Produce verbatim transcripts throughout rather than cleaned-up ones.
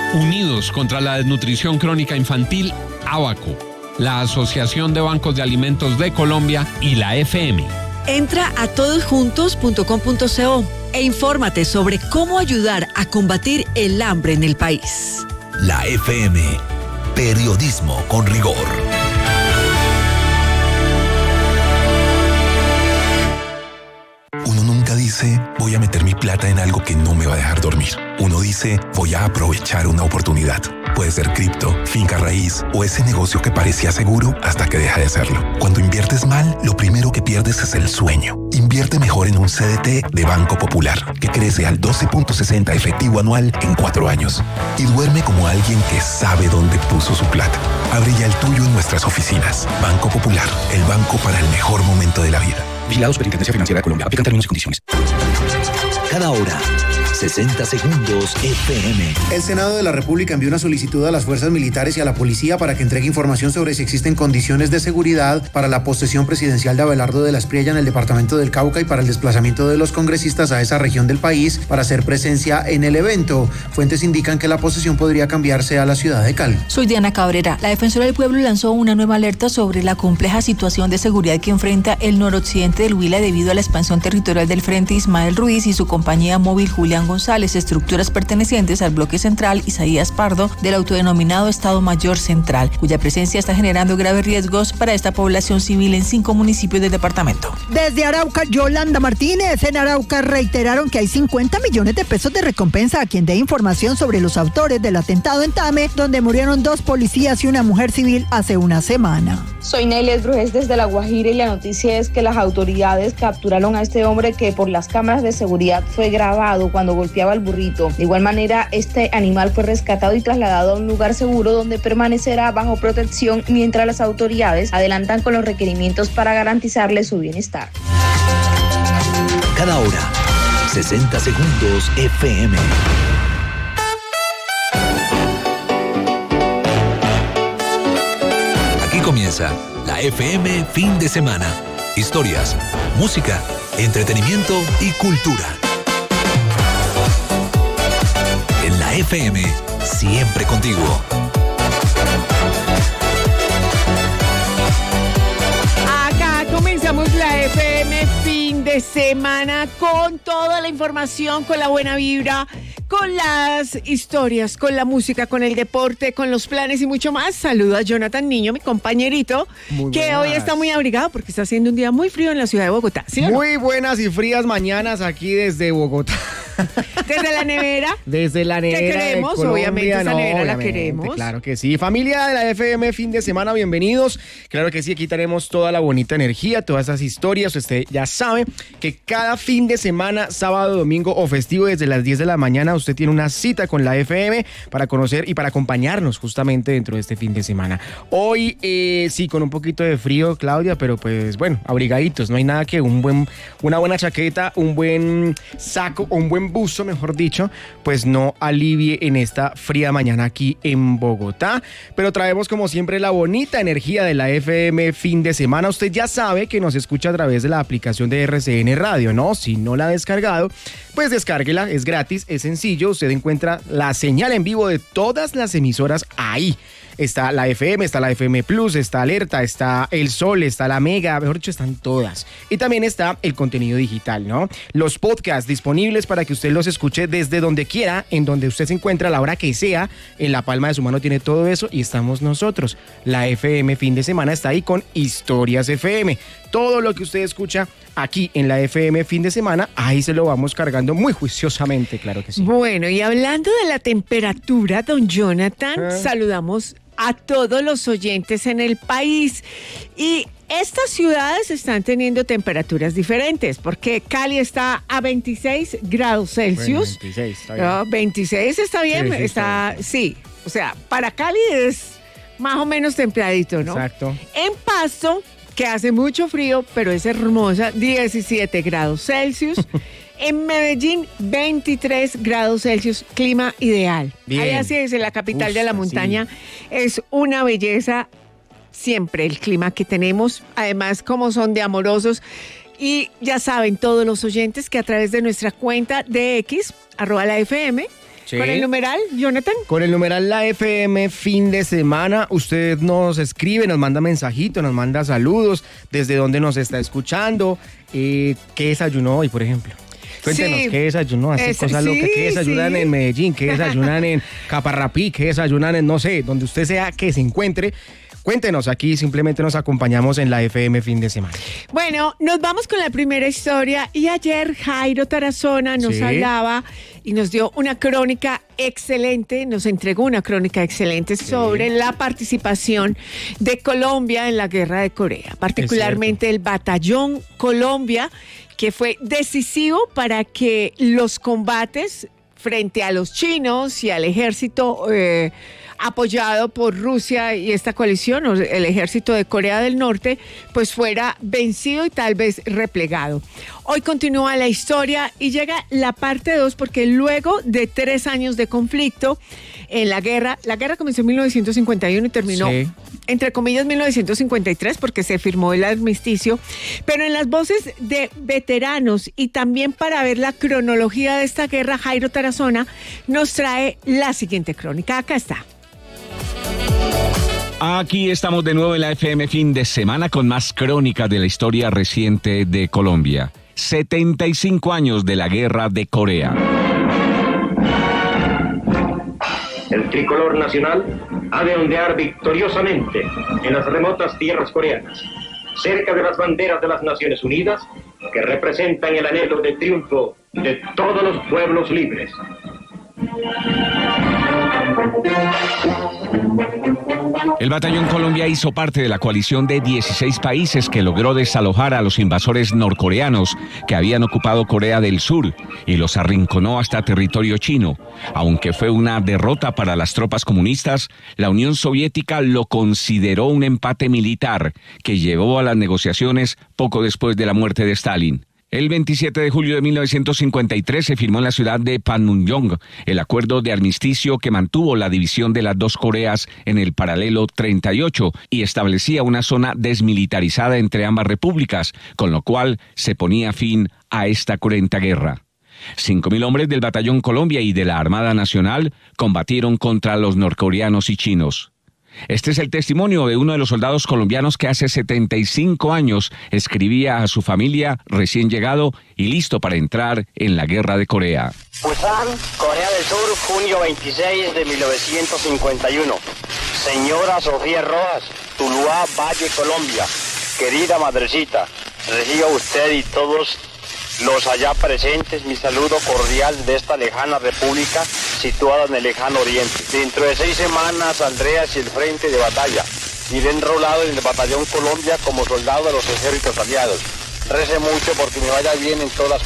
Unidos contra la desnutrición crónica infantil, Abaco, la Asociación de Bancos de Alimentos de Colombia y la F M. Entra a todosjuntos punto com punto co e infórmate sobre cómo ayudar a combatir el hambre en el país. La F M, periodismo con rigor. Uno nunca dice, voy a meter mi plata en algo que no me va a dejar dormir. Uno dice, voy a aprovechar una oportunidad. Puede ser cripto, finca raíz o ese negocio que parecía seguro hasta que deja de serlo. Cuando inviertes mal, lo primero que pierdes es el sueño. Invierte mejor en un C D T de Banco Popular, que crece al doce punto sesenta efectivo anual en cuatro años. Y duerme como alguien que sabe dónde puso su plata. Abre ya el tuyo en nuestras oficinas. Banco Popular, el banco para el mejor momento de la vida. Vigilado Superintendencia Financiera de Colombia. Aplican términos y condiciones. Cada hora, sesenta segundos F M. El Senado de la República envió una solicitud a las fuerzas militares y a la policía para que entregue información sobre si existen condiciones de seguridad para la posesión presidencial de Abelardo de la Espriella en el departamento del Cauca y para el desplazamiento de los congresistas a esa región del país para hacer presencia en el evento. Fuentes indican que la posesión podría cambiarse a la ciudad de Cali. Soy Diana Cabrera. La Defensora del Pueblo lanzó una nueva alerta sobre la compleja situación de seguridad que enfrenta el noroccidente del Huila debido a la expansión territorial del Frente Ismael Ruiz y su compañía móvil Julián González, estructuras pertenecientes al bloque central Isaías Pardo del autodenominado Estado Mayor Central, cuya presencia está generando graves riesgos para esta población civil en cinco municipios del departamento. Desde Arauca, Yolanda Martínez. En Arauca reiteraron que hay cincuenta millones de pesos de recompensa a quien dé información sobre los autores del atentado en Tame, donde murieron dos policías y una mujer civil hace una semana. Soy Neyles Brujes desde La Guajira y la noticia es que las autoridades capturaron a este hombre que por las cámaras de seguridad fue grabado cuando golpeaba al burrito. De igual manera, este animal fue rescatado y trasladado a un lugar seguro donde permanecerá bajo protección mientras las autoridades adelantan con los requerimientos para garantizarle su bienestar. Cada hora, sesenta segundos F M. Aquí comienza la F M Fin de Semana. Historias, música, entretenimiento y cultura. En la F M, siempre contigo. Acá comenzamos la F M Fin de Semana con toda la información, con la buena vibra, con las historias, con la música, con el deporte, con los planes y mucho más. Saludo a Jonathan Niño, mi compañerito, muy que buenas. Hoy está muy abrigado porque está haciendo un día muy frío en la ciudad de Bogotá, ¿sí o no? Muy buenas y frías mañanas aquí desde Bogotá. Desde la nevera. Desde la nevera. Que queremos, Colombia, obviamente, esa no, nevera obviamente, la queremos. Claro que sí. Familia de la F M Fin de Semana, bienvenidos. Claro que sí, aquí tenemos toda la bonita energía, todas esas historias. Usted ya sabe que cada fin de semana, sábado, domingo o festivo, desde las diez de la mañana, usted tiene una cita con la F M para conocer y para acompañarnos justamente dentro de este fin de semana. Hoy, eh, sí, con un poquito de frío, Claudia, pero pues bueno, abrigaditos. No hay nada que un buen, una buena chaqueta, un buen saco o un buen buzo, mejor dicho, pues no alivie en esta fría mañana aquí en Bogotá, pero traemos como siempre la bonita energía de la F M Fin de Semana. Usted ya sabe que nos escucha a través de la aplicación de R C N Radio, ¿no? Si no la ha descargado, pues descárguela, es gratis, es sencillo, usted encuentra la señal en vivo de todas las emisoras ahí. Está la F M, está la F M Plus, está Alerta, está El Sol, está la Mega, mejor dicho, están todas. Y también está el contenido digital, ¿no? Los podcasts disponibles para que usted los escuche desde donde quiera, en donde usted se encuentra, a la hora que sea, en la palma de su mano tiene todo eso y estamos nosotros. La F M Fin de Semana está ahí con Historias F M. Todo lo que usted escucha aquí en la F M Fin de Semana, ahí se lo vamos cargando muy juiciosamente, claro que sí. Bueno, y hablando de la temperatura, don Jonathan, ¿Eh? saludamos a todos los oyentes en el país. Y estas ciudades están teniendo temperaturas diferentes, porque Cali está a veintiséis grados Celsius. Bueno, veintiséis, está bien. No, veintiséis está bien, sí, sí, está, está bien. Sí, o sea, para Cali es más o menos templadito, ¿no? Exacto. En Pasto, que hace mucho frío, pero es hermosa, diecisiete grados Celsius. En Medellín, veintitrés grados Celsius, clima ideal. Bien. Ahí así es, en la capital Uf, de la montaña. Sí. Es una belleza siempre el clima que tenemos. Además, como son de amorosos. Y ya saben todos los oyentes que a través de nuestra cuenta de X, arroba la F M, Sí. ¿Con el numeral, Jonathan? Con el numeral La F M fin de semana, usted nos escribe, nos manda mensajito, nos manda saludos, desde dónde nos está escuchando, eh, qué desayunó hoy, por ejemplo. Cuéntenos, sí. ¿Qué desayunó? Así, es, cosas sí, locas. ¿Qué desayunan sí. en Medellín? ¿Qué desayunan en Caparrapí? ¿Qué desayunan en, no sé, donde usted sea que se encuentre? Cuéntenos, aquí simplemente nos acompañamos en la F M fin de semana. Bueno, nos vamos con la primera historia y ayer Jairo Tarazona nos sí. hablaba y nos dio una crónica excelente, nos entregó una crónica excelente sí. sobre la participación de Colombia en la guerra de Corea, particularmente el Batallón Colombia, que fue decisivo para que los combates frente a los chinos y al ejército eh, apoyado por Rusia y esta coalición, o el ejército de Corea del Norte, pues fuera vencido y tal vez replegado. Hoy continúa la historia y llega la parte dos, porque luego de tres años de conflicto en la guerra, la guerra comenzó en mil novecientos cincuenta y uno y terminó, sí. entre comillas, mil novecientos cincuenta y tres, porque se firmó el armisticio, pero en las voces de veteranos y también para ver la cronología de esta guerra, Jairo Tarazona nos trae la siguiente crónica. Acá está. Aquí estamos de nuevo en la F M fin de semana con más crónicas de la historia reciente de Colombia. setenta y cinco años de la guerra de Corea. El tricolor nacional ha de ondear victoriosamente en las remotas tierras coreanas, cerca de las banderas de las Naciones Unidas, que representan el anhelo de triunfo de todos los pueblos libres. El Batallón Colombia hizo parte de la coalición de dieciséis países que logró desalojar a los invasores norcoreanos que habían ocupado Corea del Sur y los arrinconó hasta territorio chino. Aunque fue una derrota para las tropas comunistas, la Unión Soviética lo consideró un empate militar que llevó a las negociaciones poco después de la muerte de Stalin. El veintisiete de julio de mil novecientos cincuenta y tres se firmó en la ciudad de Panmunjom el acuerdo de armisticio que mantuvo la división de las dos Coreas en el paralelo treinta y ocho y establecía una zona desmilitarizada entre ambas repúblicas, con lo cual se ponía fin a esta cruenta guerra. Cinco mil hombres del Batallón Colombia y de la Armada Nacional combatieron contra los norcoreanos y chinos. Este es el testimonio de uno de los soldados colombianos que hace setenta y cinco años escribía a su familia recién llegado y listo para entrar en la guerra de Corea. Busan, Corea del Sur, junio veintiséis de mil novecientos cincuenta y uno. Señora Sofía Rojas, Tuluá, Valle, Colombia. Querida madrecita, reciba usted y todos los allá presentes mi saludo cordial de esta lejana república situada en el lejano oriente. Dentro de seis semanas saldré hacia el frente de batalla. Iré enrolado en el Batallón Colombia como soldado de los ejércitos aliados. Rece mucho porque me vaya bien en todas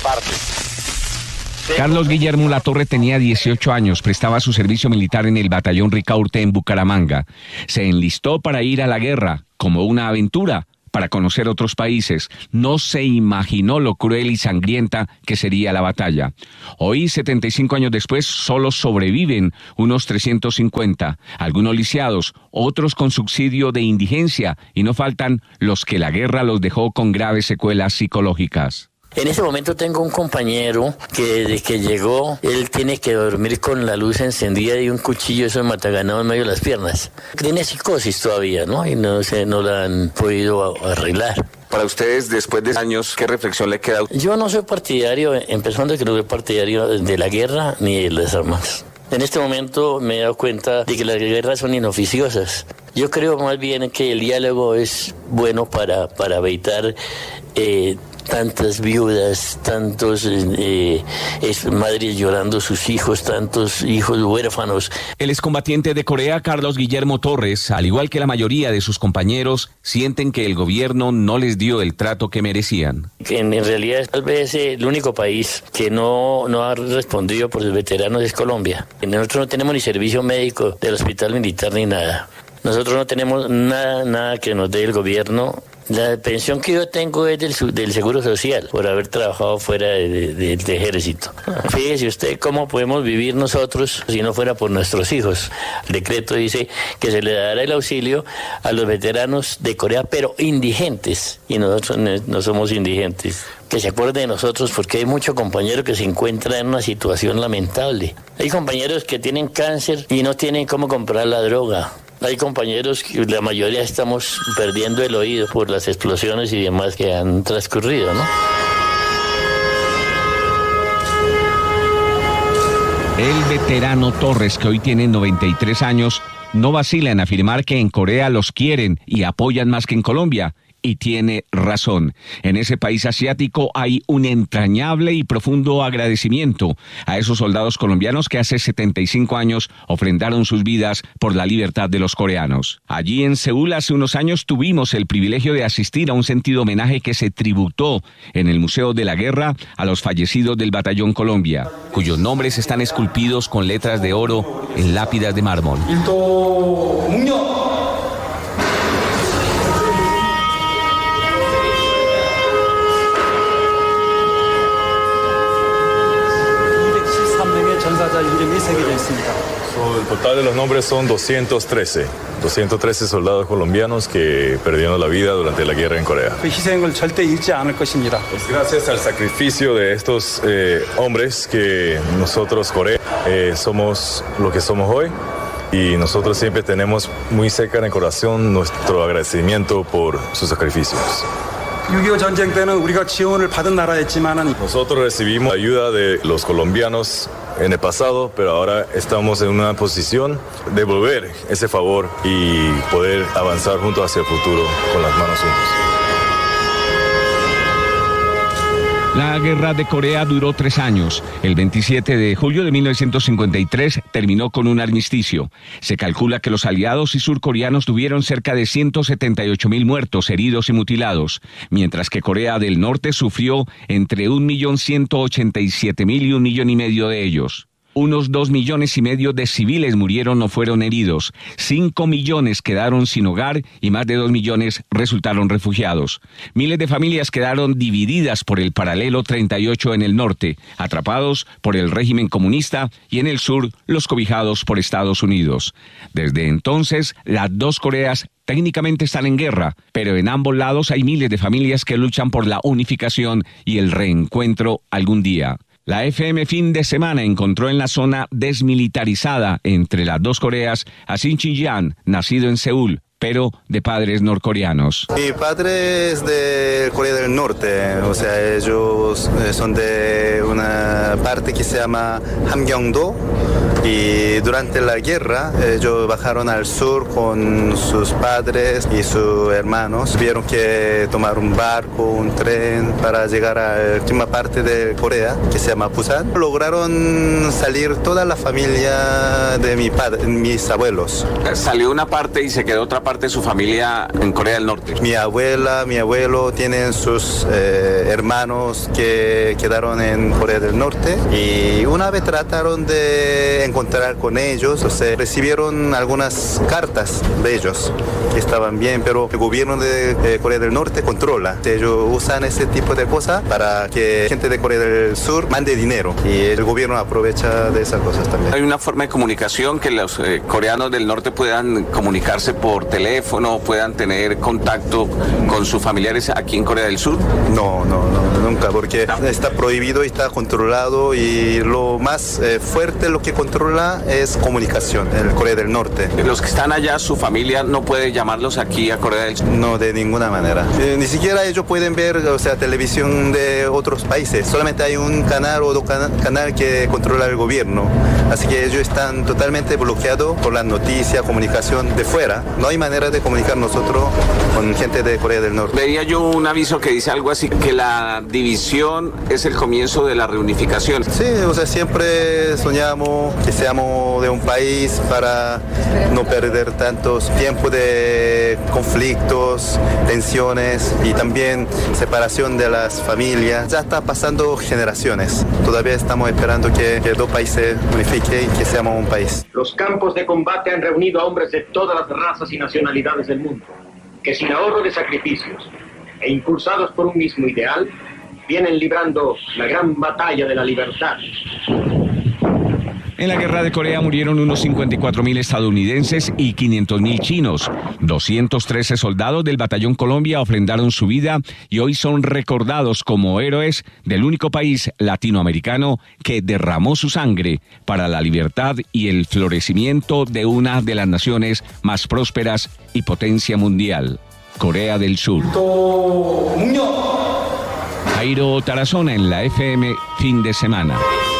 partes. Carlos Guillermo Latorre tenía dieciocho años, prestaba su servicio militar en el Batallón Ricaurte en Bucaramanga. Se enlistó para ir a la guerra como una aventura, para conocer otros países. No se imaginó lo cruel y sangrienta que sería la batalla. Hoy, setenta y cinco años después, solo sobreviven unos trescientos cincuenta, algunos lisiados, otros con subsidio de indigencia, y no faltan los que la guerra los dejó con graves secuelas psicológicas. En este momento tengo un compañero que desde que llegó, él tiene que dormir con la luz encendida y un cuchillo eso de mataganado en medio de las piernas. Tiene psicosis todavía, ¿no? Y no se, no la han podido arreglar. Para ustedes, después de años, ¿qué reflexión le queda? Yo no soy partidario, empezando que no soy partidario de la guerra ni de las armas. En este momento me he dado cuenta de que las guerras son inoficiosas. Yo creo más bien que el diálogo es bueno para, para evitar eh, tantas viudas, tantos eh, es, madres llorando sus hijos, tantos hijos huérfanos. El excombatiente de Corea, Carlos Guillermo Torres, al igual que la mayoría de sus compañeros, sienten que el gobierno no les dio el trato que merecían. En, en realidad, tal vez el único país que no, no ha respondido por sus veteranos es Colombia. Nosotros no tenemos ni servicio médico del hospital militar ni nada. Nosotros no tenemos nada, nada que nos dé el gobierno La pensión que yo tengo es del, del Seguro Social, por haber trabajado fuera del de, de, de ejército. Fíjese usted cómo podemos vivir nosotros si no fuera por nuestros hijos. El decreto dice que se le dará el auxilio a los veteranos de Corea, pero indigentes, y nosotros no somos indigentes. Que se acuerde de nosotros, porque hay muchos compañeros que se encuentran en una situación lamentable. Hay compañeros que tienen cáncer y no tienen cómo comprar la droga. Hay compañeros que la mayoría estamos perdiendo el oído por las explosiones y demás que han transcurrido, ¿no? El veterano Torres, que hoy tiene noventa y tres años, no vacila en afirmar que en Corea los quieren y apoyan más que en Colombia. Y tiene razón. En ese país asiático hay un entrañable y profundo agradecimiento a esos soldados colombianos que hace setenta y cinco años ofrendaron sus vidas por la libertad de los coreanos. Allí en Seúl hace unos años tuvimos el privilegio de asistir a un sentido homenaje que se tributó en el Museo de la Guerra a los fallecidos del Batallón Colombia, cuyos nombres están esculpidos con letras de oro en lápidas de mármol. El total de los nombres son doscientos trece. doscientos trece soldados colombianos que perdieron la vida durante la guerra en Corea. Es gracias al sacrificio de estos eh, hombres que nosotros, Corea, eh, somos lo que somos hoy. Y nosotros siempre tenemos muy cerca en el corazón nuestro agradecimiento por sus sacrificios. Nosotros recibimos ayuda de los colombianos en el pasado, pero ahora estamos en una posición de devolver ese favor y poder avanzar juntos hacia el futuro con las manos juntos. La guerra de Corea duró tres años. El veintisiete de julio de mil novecientos cincuenta y tres terminó con un armisticio. Se calcula que los aliados y surcoreanos tuvieron cerca de ciento setenta y ocho mil muertos, heridos y mutilados, mientras que Corea del Norte sufrió entre un millón ciento ochenta y siete mil y un millón y medio de ellos. Unos dos millones y medio de civiles murieron o fueron heridos, cinco millones quedaron sin hogar y más de dos millones resultaron refugiados. Miles de familias quedaron divididas por el paralelo treinta y ocho en el norte, atrapados por el régimen comunista, y en el sur los cobijados por Estados Unidos. Desde entonces, las dos Coreas técnicamente están en guerra, pero en ambos lados hay miles de familias que luchan por la unificación y el reencuentro algún día. La F M Fin de Semana encontró en la zona desmilitarizada entre las dos Coreas a Shin Chi-jan, nacido en Seúl, pero de padres norcoreanos. Mi padre es de Corea del Norte, o sea, ellos son de una parte que se llama Hamgyongdo, y durante la guerra ellos bajaron al sur con sus padres y sus hermanos. Tuvieron que tomar un barco, un tren para llegar a la última parte de Corea, que se llama Busan. Lograron salir toda la familia de mi padre, mis abuelos. Salió una parte y se quedó otra parte de su familia en Corea del Norte. Mi abuela, mi abuelo tienen sus eh, hermanos que quedaron en Corea del Norte, y una vez trataron de encontrar con ellos, o sea, recibieron algunas cartas de ellos que estaban bien, pero el gobierno de, de Corea del Norte controla. Ellos usan ese tipo de cosas para que gente de Corea del Sur mande dinero, y el gobierno aprovecha de esas cosas también. ¿Hay una forma de comunicación que los eh, coreanos del norte puedan comunicarse por teléfono, puedan tener contacto con sus familiares aquí en Corea del Sur? No, no, no, nunca, porque está prohibido y está controlado, y lo más eh, fuerte, lo que controla es comunicación en Corea del Norte. Los que están allá, su familia no puede llamarlos aquí a Corea del Sur. No, de ninguna manera. Eh, ni siquiera ellos pueden ver, o sea, televisión de otros países. Solamente hay un canal o dos can- canal que controla el gobierno. Así que ellos están totalmente bloqueados por la noticia, comunicación de fuera. No hay manera de comunicar nosotros con gente de Corea del Norte. Veía yo un aviso que dice algo así, que la división es el comienzo de la reunificación. Sí, o sea, siempre soñamos que seamos de un país para no perder tantos tiempos de conflictos, tensiones y también separación de las familias. Ya está pasando generaciones. Todavía estamos esperando que, que dos países unifiquen y que seamos un país. Los campos de combate han reunido a hombres de todas las razas y nacionalidades del mundo. que sin ahorro de sacrificios e impulsados por un mismo ideal, vienen librando la gran batalla de la libertad. En la guerra de Corea murieron unos cincuenta y cuatro mil estadounidenses y quinientos mil chinos. doscientos trece soldados del Batallón Colombia ofrendaron su vida y hoy son recordados como héroes del único país latinoamericano que derramó su sangre para la libertad y el florecimiento de una de las naciones más prósperas y potencia mundial, Corea del Sur. Jairo Tarazona en la F M Fin de Semana.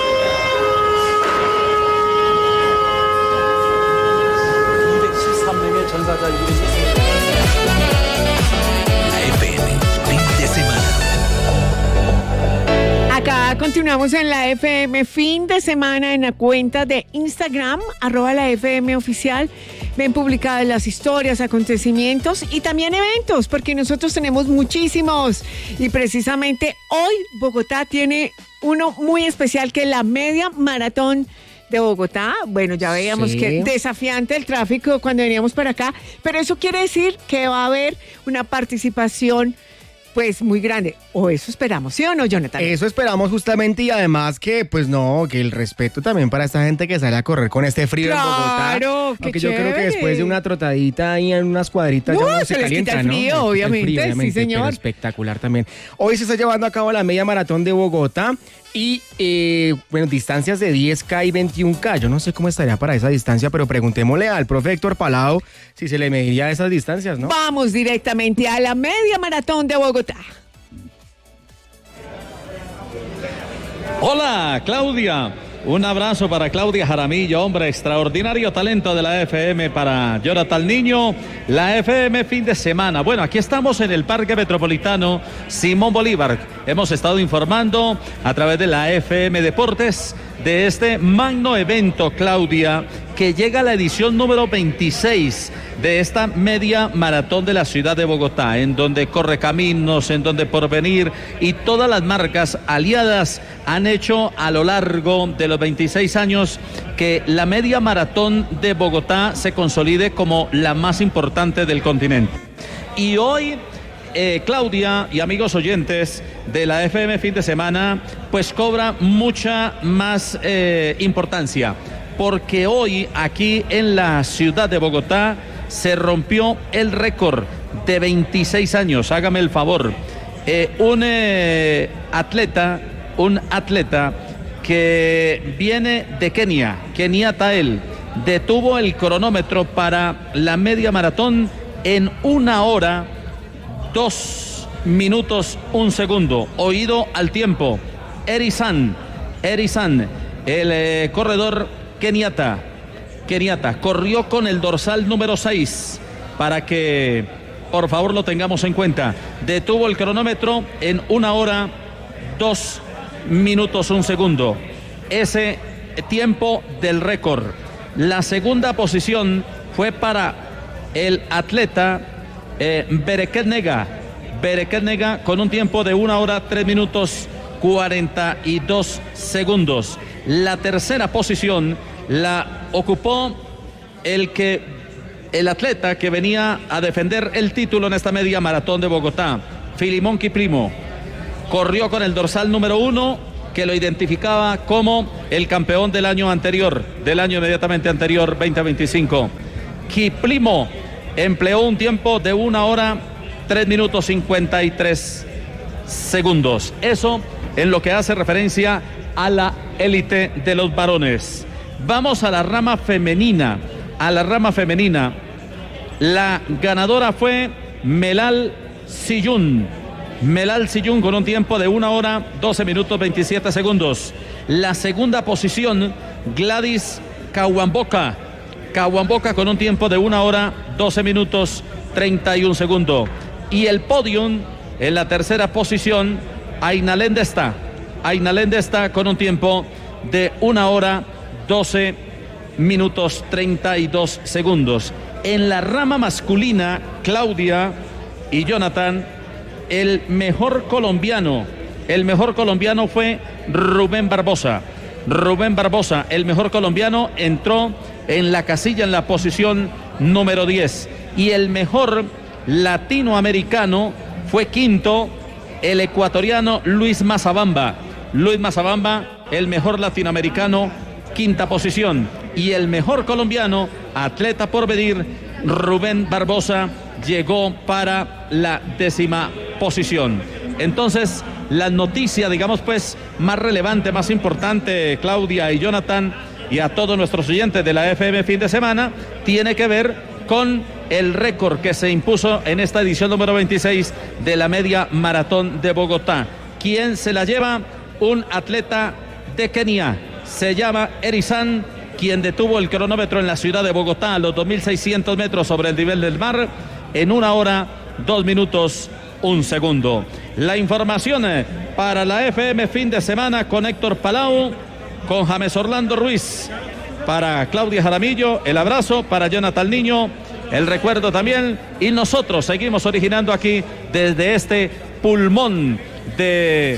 Acá continuamos en la F M Fin de Semana en la cuenta de Instagram, arroba la F M Oficial. Ven publicadas las historias, acontecimientos y también eventos, porque nosotros tenemos muchísimos. Y precisamente hoy Bogotá tiene uno muy especial, que es la media maratón de Bogotá. Bueno, ya veíamos sí. que desafiante el tráfico cuando veníamos para acá, pero eso quiere decir que va a haber una participación pues muy grande, o eso esperamos, ¿sí o no, Jonathan? Eso esperamos justamente, y además que, pues no, que el respeto también para esta gente que sale a correr con este frío claro, en Bogotá. Claro, qué yo creo que después de una trotadita ahí en unas cuadritas no, ya no se, se calienta, les quita el frío, ¿no? obviamente, el frío, obviamente, sí señor. Pero espectacular también. Hoy se está llevando a cabo la media maratón de Bogotá. Y, eh, bueno, distancias de diez K y veintiún K. Yo no sé cómo estaría para esa distancia, pero preguntémosle al profe Héctor Palao si se le mediría esas distancias, ¿no? Vamos directamente a la media maratón de Bogotá. Hola, Claudia. Un abrazo para Claudia Jaramillo, hombre, extraordinario talento de la F M para Jonathan Niño, la F M Fin de Semana. Bueno, aquí estamos en el Parque Metropolitano Simón Bolívar. Hemos estado informando a través de la F M Deportes de este magno evento, Claudia, que llega a la edición número veintiséis de esta media maratón de la ciudad de Bogotá, en donde Correcaminos, en donde Porvenir y todas las marcas aliadas han hecho a lo largo de los veintiséis años que la media maratón de Bogotá se consolide como la más importante del continente. Y hoy, eh, Claudia y amigos oyentes de la F M Fin de Semana, pues cobra mucha más eh, importancia, porque hoy aquí en la ciudad de Bogotá se rompió el récord de veintiséis años, hágame el favor. Eh, un eh, atleta, un atleta que viene de Kenia, Kenyatta él, detuvo el cronómetro para la media maratón en una hora, dos minutos, un segundo. Oído al tiempo. Erizan, Erizan, el eh, corredor Kenyatta. Kenyatta corrió con el dorsal número seis para que por favor lo tengamos en cuenta. Detuvo el cronómetro en una hora, dos minutos, un segundo. Ese tiempo del récord. La segunda posición fue para el atleta eh, Bereket Nega. Bereket Nega con un tiempo de una hora, tres minutos, cuarenta y dos segundos. La tercera posición la ocupó el que el atleta que venía a defender el título en esta media maratón de Bogotá, Filimón Kiprimo. Corrió con el dorsal número uno, que lo identificaba como el campeón del año anterior, del año inmediatamente anterior, veinte veinticinco. Kiprimo empleó un tiempo de una hora, tres minutos, cincuenta y tres segundos. Eso en lo que hace referencia a la élite de los varones. Vamos a la rama femenina. A la rama femenina. La ganadora fue Melal Siyun. Melal Siyun con un tiempo de una hora, doce minutos, veintisiete segundos. La segunda posición, Gladys Kawamboka. Kawamboka con un tiempo de una hora, doce minutos, treinta y un segundos. Y el podium, en la tercera posición, Ainalén Desta. Ainalén Desta con un tiempo de una hora, doce minutos, treinta y dos segundos. En la rama masculina, Claudia y Jonathan, el mejor colombiano, el mejor colombiano fue Rubén Barbosa. Rubén Barbosa, el mejor colombiano, entró en la casilla, en la posición número diez. Y el mejor latinoamericano fue quinto el ecuatoriano Luis Mazabamba. Luis Mazabamba, el mejor latinoamericano, quinta posición. Y el mejor colombiano, atleta por venir, Rubén Barbosa, llegó para la décima posición. Entonces, la noticia, digamos pues, más relevante, más importante, Claudia y Jonathan, y a todos nuestros oyentes de la F M fin de semana, tiene que ver con el récord que se impuso en esta edición número veintiséis de la media maratón de Bogotá. ¿Quién se la lleva? Un atleta de Kenia, se llama Erizan, quien detuvo el cronómetro en la ciudad de Bogotá a los dos mil seiscientos metros sobre el nivel del mar en una hora, dos minutos, un segundo. La información para la F M fin de semana con Héctor Palau, con James Orlando Ruiz. Para Claudia Jaramillo, el abrazo. Para Jonathan Niño, el recuerdo también. Y nosotros seguimos originando aquí desde este pulmón de,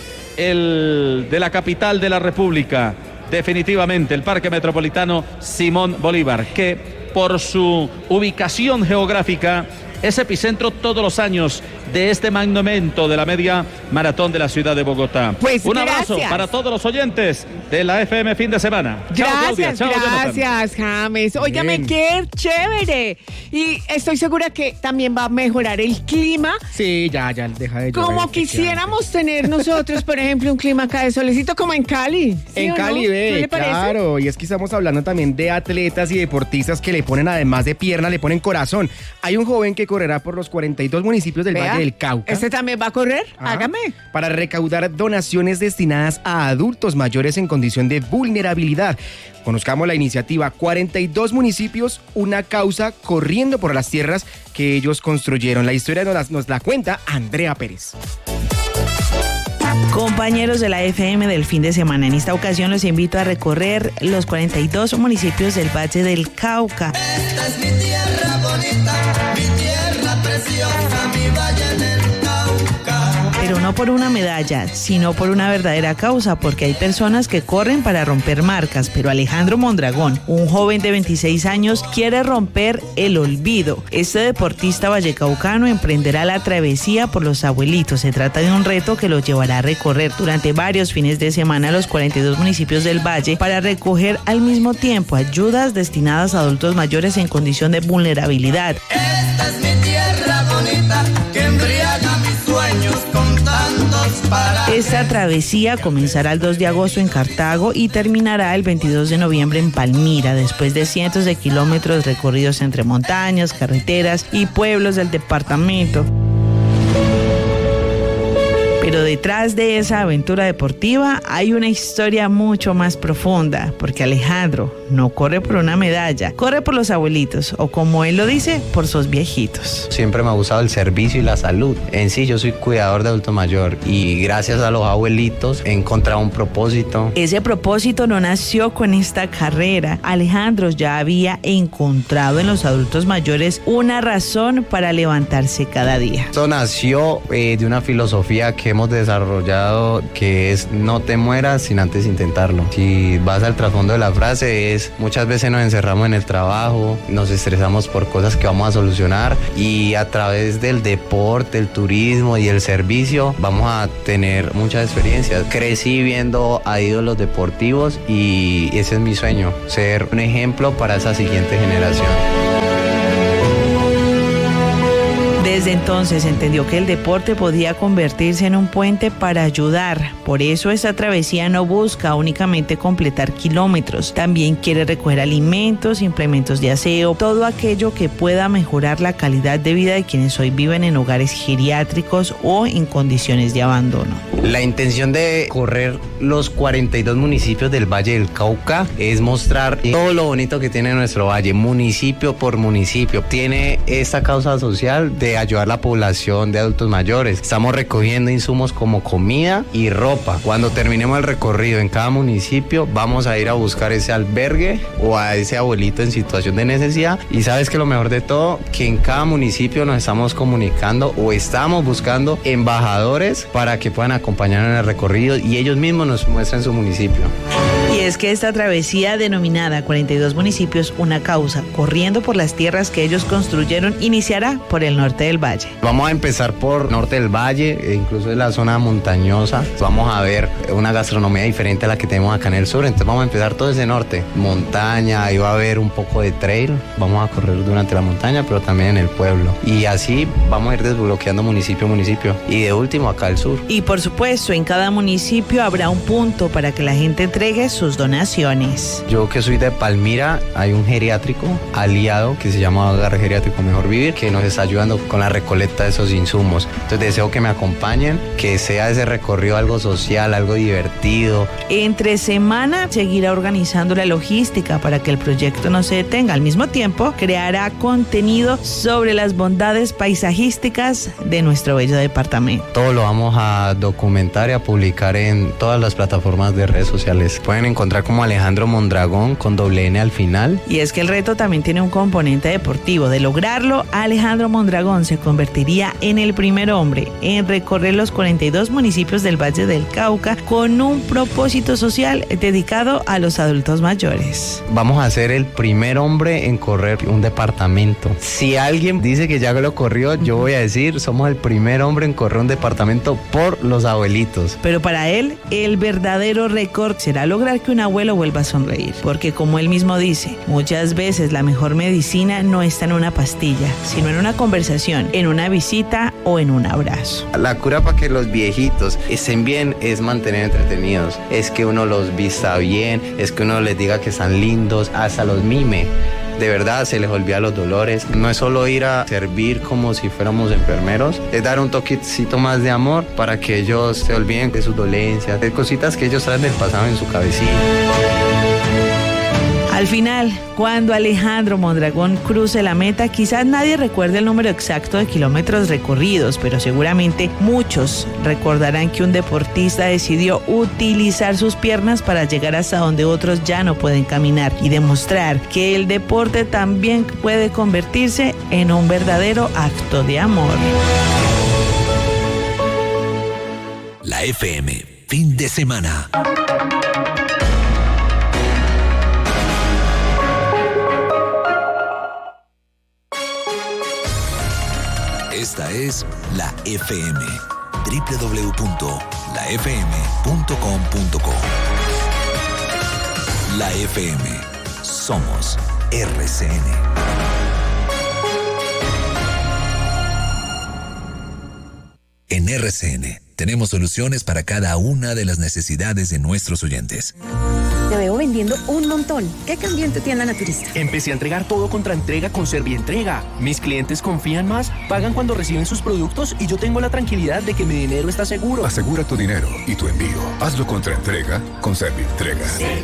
el, de la capital de la República. Definitivamente el Parque Metropolitano Simón Bolívar, que por su ubicación geográfica es epicentro todos los años de este magno evento de la media maratón de la ciudad de Bogotá. Pues un gracias. abrazo para todos los oyentes de la F M fin de semana. Gracias, Chao, Claudia. Chao, gracias, James. Óigame, Bien. qué chévere. Y estoy segura que también va a mejorar el clima. Sí, ya, ya, deja de llover. Como quisiéramos tener nosotros, por ejemplo, un clima acá de solecito como en Cali. ¿Sí En o Cali, no? ve, ¿No le parece? claro, y es que estamos hablando también de atletas y deportistas que le ponen, además de pierna, le ponen corazón. Hay un joven que correrá por los cuarenta y dos municipios del Vea, Valle del Cauca. ¿Este también va a correr? Ajá. Hágame. Para recaudar donaciones destinadas a adultos mayores en condición de vulnerabilidad. Conozcamos la iniciativa cuarenta y dos municipios, una causa corriendo por las tierras que ellos construyeron. La historia nos la, nos la cuenta Andrea Pérez. Compañeros de la F M del fin de semana, en esta ocasión los invito a recorrer los cuarenta y dos municipios del Valle del Cauca. Esta es mi tierra bonita, mi tierra preciosa, mi valle del Cauca. Pero no por una medalla, sino por una verdadera causa, porque hay personas que corren para romper marcas, pero Alejandro Mondragón, un joven de veintiséis años, quiere romper el olvido. Este deportista vallecaucano emprenderá la travesía por los abuelitos. Se trata de un reto que lo llevará a recorrer durante varios fines de semana los cuarenta y dos municipios del Valle para recoger al mismo tiempo ayudas destinadas a adultos mayores en condición de vulnerabilidad. Esta es mi tierra bonita que embriaga mis sueños con tantos parajes. Esta travesía comenzará el dos de agosto en Cartago y terminará el veintidós de noviembre en Palmira, después de cientos de kilómetros recorridos entre montañas, carreteras y pueblos del departamento. Pero detrás de esa aventura deportiva hay una historia mucho más profunda, porque Alejandro no corre por una medalla, corre por los abuelitos, o como él lo dice, por sus viejitos. Siempre me ha gustado el servicio y la salud. En sí, yo soy cuidador de adulto mayor y gracias a los abuelitos he encontrado un propósito. Ese propósito no nació con esta carrera. Alejandro ya había encontrado en los adultos mayores una razón para levantarse cada día. Esto nació eh, de una filosofía que hemos desarrollado, que es no te mueras sin antes intentarlo. Si vas al trasfondo de la frase es muchas veces nos encerramos en el trabajo, nos estresamos por cosas que vamos a solucionar y a través del deporte, el turismo y el servicio vamos a tener muchas experiencias. Crecí viendo a ídolos deportivos y ese es mi sueño, ser un ejemplo para esa siguiente generación. Desde entonces entendió que el deporte podía convertirse en un puente para ayudar. Por eso esta travesía no busca únicamente completar kilómetros. También quiere recoger alimentos, implementos de aseo, todo aquello que pueda mejorar la calidad de vida de quienes hoy viven en hogares geriátricos o en condiciones de abandono. La intención de correr los cuarenta y dos municipios del Valle del Cauca es mostrar todo lo bonito que tiene nuestro valle, municipio por municipio. Tiene esta causa social de ayudar a la población de adultos mayores. Estamos recogiendo insumos como comida y ropa. Cuando terminemos el recorrido en cada municipio, vamos a ir a buscar ese albergue o a ese abuelito en situación de necesidad. Y sabes que lo mejor de todo, que en cada municipio nos estamos comunicando o estamos buscando embajadores para que puedan acompañarnos en el recorrido y ellos mismos nos muestren su municipio. Y es que esta travesía denominada cuarenta y dos municipios, una causa, corriendo por las tierras que ellos construyeron, iniciará por el norte del valle. Vamos a empezar por norte del valle, e incluso en la zona montañosa. Vamos a ver una gastronomía diferente a la que tenemos acá en el sur, entonces vamos a empezar todo ese norte. Montaña, ahí va a haber un poco de trail, vamos a correr durante la montaña, pero también en el pueblo. Y así vamos a ir desbloqueando municipio a municipio. Y de último acá al sur. Y por supuesto, en cada municipio habrá un punto para que la gente entregue sus donaciones. Yo que soy de Palmira, hay un geriátrico aliado que se llama Hogar Geriátrico Mejor Vivir, que nos está ayudando con la recolecta de esos insumos. Entonces deseo que me acompañen, que sea ese recorrido algo social, algo divertido. Entre semana seguirá organizando la logística para que el proyecto no se detenga. Al mismo tiempo, creará contenido sobre las bondades paisajísticas de nuestro bello departamento. Todo lo vamos a documentar y a publicar en todas las plataformas de redes sociales. Pueden encontrar como Alejandro Mondragón con doble N al final. Y es que el reto también tiene un componente deportivo. De lograrlo, Alejandro Mondragón se convertiría en el primer hombre en recorrer los cuarenta y dos municipios del Valle del Cauca con un propósito social dedicado a los adultos mayores. Vamos a ser el primer hombre en correr un departamento. Si alguien dice que ya lo corrió, yo voy a decir, somos el primer hombre en correr un departamento por los abuelitos. Pero para él, el verdadero récord será lograr que un abuelo vuelva a sonreír. Porque como él mismo dice, muchas veces la mejor medicina no está en una pastilla, sino en una conversación, en una visita o en un abrazo. La cura para que los viejitos estén bien es mantener entretenidos. Es que uno los vista bien, es que uno les diga que están lindos, hasta los mime. De verdad se les olvida los dolores. No es solo ir a servir como si fuéramos enfermeros, es dar un toquecito más de amor para que ellos se olviden de sus dolencias, de cositas que ellos traen del pasado en su cabecilla. Al final, cuando Alejandro Mondragón cruce la meta, quizás nadie recuerde el número exacto de kilómetros recorridos, pero seguramente muchos recordarán que un deportista decidió utilizar sus piernas para llegar hasta donde otros ya no pueden caminar y demostrar que el deporte también puede convertirse en un verdadero acto de amor. La F M, fin de semana. Esta es la F M, doble u doble u doble u punto la f m punto com punto co. La F M, somos R C N. En R C N tenemos soluciones para cada una de las necesidades de nuestros oyentes. Te veo vendiendo un montón. ¿Qué cambió en tu tienda naturista? Empecé a entregar todo contra entrega con Servientrega. Mis clientes confían más, pagan cuando reciben sus productos y yo tengo la tranquilidad de que mi dinero está seguro. Asegura tu dinero y tu envío. Hazlo contra entrega con Servientrega.